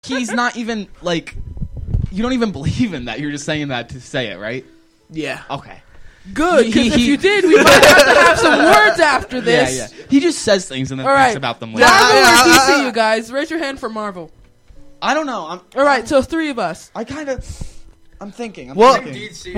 He's not even, like... You don't even believe in that. You're just saying that to say it, right? Yeah. Okay. Good, because if you did, we might have to have some words after this. Yeah. He just says things and then thinks about them later. Marvel or DC, you guys? Raise your hand for Marvel. I don't know. All right, so 3 of us. I'm thinking. JJ.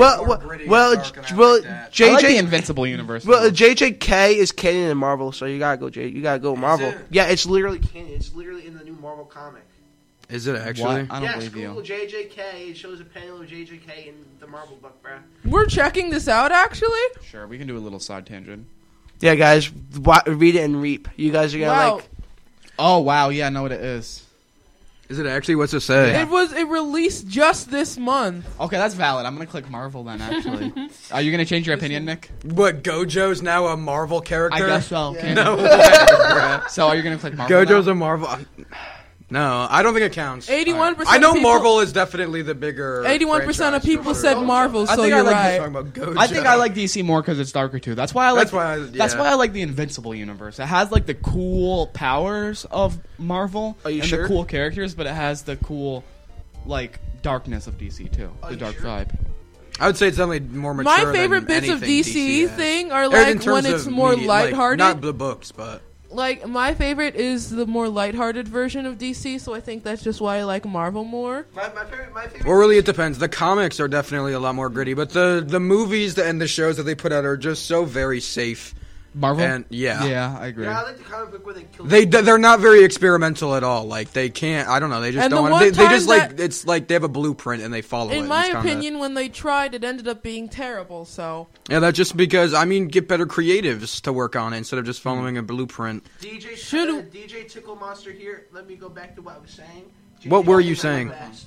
I like the Invincible universe. Well, JJK is canon in Marvel, so you gotta go. You gotta go Marvel. Yeah, it's literally canon. It's literally in the new Marvel comic. Is it actually? What? I don't believe Google you. JJK. It shows a panel of JJK in the Marvel book, bruh. We're checking this out, actually. Sure, we can do a little side tangent. Yeah, guys, read it and reap. You guys are gonna like. Oh wow, yeah, I know what it is. Is it actually? What's it say? It released just this month. Okay, that's valid. I'm gonna click Marvel then. Actually, are you gonna change your opinion, Nick? What? Gojo's now a Marvel character? I guess so. Yeah. No. So are you gonna click Marvel? Gojo's now? a Marvel. No, I don't think it counts. 81%. I know of people, Marvel is definitely the bigger. 81% of people said Marvel, so I think you're I like right. Talking about Gojo. I think I like DC more because it's darker too. That's why I like. That's why I like the Invincible universe. It has like the cool powers of Marvel and the cool characters, but it has the cool like darkness of DC too. The dark vibe. I would say it's definitely more mature. My favorite than bits of anything DC thing are In like terms when it's of more media, like, lighthearted. not the books, but Like, my favorite is the more lighthearted version of DC, so I think that's just why I like Marvel more. My favorite. well, really, it depends. The comics are definitely a lot more gritty, but the movies and the shows that they put out are just so very safe. Marvel. And yeah, I agree. Yeah, I like the comic book where they kill. They're not very experimental at all. Like they can't. I don't know. They just And don't the want. one They just time like it's like they have a blueprint and they follow it. In my It's kinda- opinion, when they tried, it ended up being terrible, so... Yeah, that's just because get better creatives to work on it instead of just following a blueprint. DJ Tickle Monster here. Let me go back to what I was saying. What were you saying?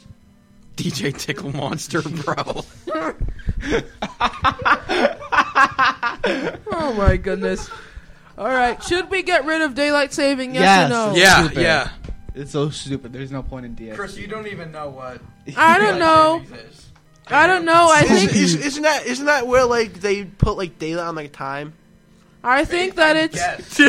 DJ Tickle Monster, bro. Oh my goodness. Alright, should we get rid of daylight saving, yes or no? Yeah, Stupid. yeah. It's so stupid. There's no point in DS. Chris, you don't even know what. I don't know. I don't know, I think... Isn't that where like they put like daylight on like time? I think that it's...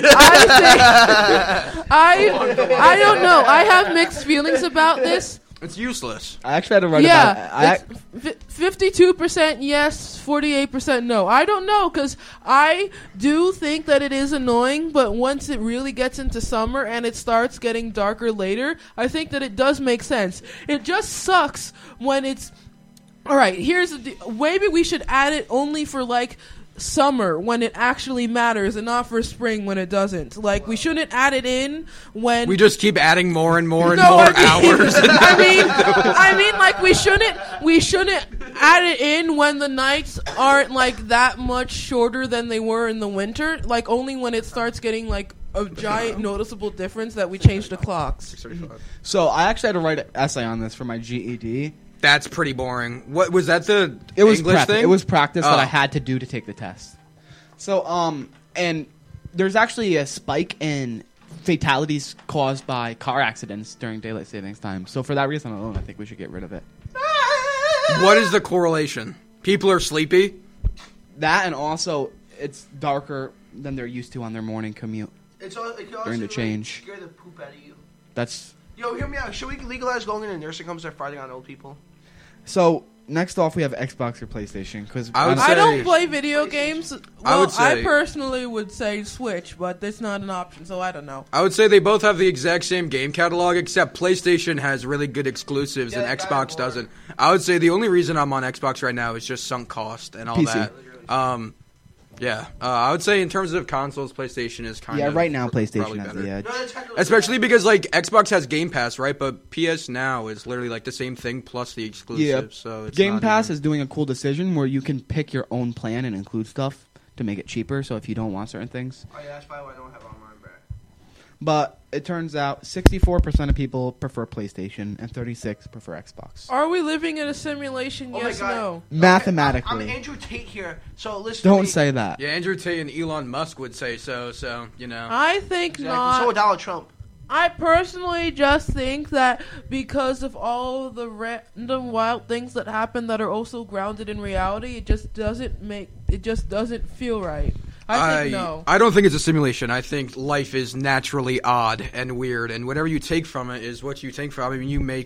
I don't know. I have mixed feelings about this. It's useless. I actually had to write about it. 52% yes, 48% no. I don't know, because I do think that it is annoying, but once it really gets into summer and it starts getting darker later, I think that it does make sense. It just sucks when it's... Alright, maybe we should add it only for, like, summer when it actually matters and not for spring when it doesn't. Like, we shouldn't add it in when... We just keep adding more and more and No, more I mean- hours. I mean, like, we shouldn't add it in when the nights aren't, like, that much shorter than they were in the winter. Like, only when it starts getting, like, a giant noticeable difference that we change the clocks. So I actually had to write an essay on this for my GED. That's pretty boring. What was that? It was English thing? It was practice that Oh. I had to do to take the test. So and there's actually a spike in fatalities caused by car accidents during daylight savings time. So for that reason alone, I think we should get rid of it. What is the correlation? People are sleepy. That and also it's darker than they're used to on their morning commute. It can also, During the change. scare the poop out of you. That's Yo, hear me out. Should we legalize going into nursing homes and start fighting on old people? so. Next off, we have Xbox or PlayStation because I would I say- don't play video games. Well, I I would say- personally would say Switch, but that's not an option, so I don't know. I would say they both have the exact same game catalog, except PlayStation has really good exclusives and Yeah, Xbox God of War. doesn't. I would say the only reason I'm on Xbox right now is just sunk cost and all PC. that. Yeah. I would say in terms of consoles, PlayStation is kind of right now PlayStation probably has better. the edge. Especially because like Xbox has Game Pass, right? But PS Now is literally like the same thing plus the exclusive. So it's Game not Pass even- is doing a cool decision where you can pick your own plan and include stuff to make it cheaper. So if you don't want certain things, Oh yeah, that's probably why I don't have online, bro. but it turns out 64% of people prefer PlayStation and 36% prefer Xbox. Are we living in a simulation? Oh my Yes, God. no. Mathematically, I'm Andrew Tate here, so listen. to don't me. say that. Yeah, Andrew Tate and Elon Musk would say so. So you know. I think Exactly. not. So would Donald Trump. I personally just think that because of all the random wild things that happen that are also grounded in reality, it just doesn't feel right. I think no. I don't think it's a simulation. I think life is naturally odd and weird, and whatever you take from it is what you take from it. I mean, you make